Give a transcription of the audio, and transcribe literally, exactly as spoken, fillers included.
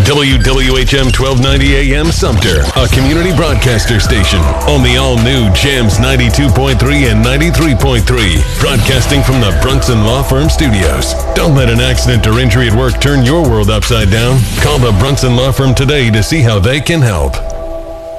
W W H M twelve ninety A M Sumter, a community broadcaster station on the all-new Jams ninety-two point three and ninety-three point three, broadcasting from the Brunson Law Firm Studios. Don't let an accident or injury at work turn your world upside down. Call the Brunson Law Firm today to see how they can help.